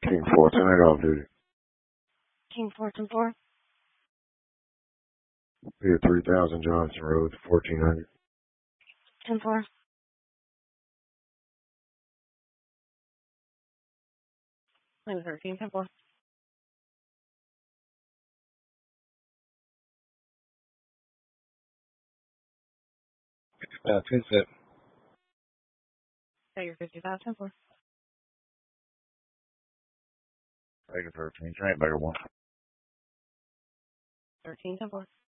King 4, tonight off duty. King 4, 10 4. Be at 3000 Johnson Road, 1400. 10 4. Line 13, 10 4. 10 7. Tiger 55, 10 4. Tiger 13, tonight Tiger 1. 13, 10 4.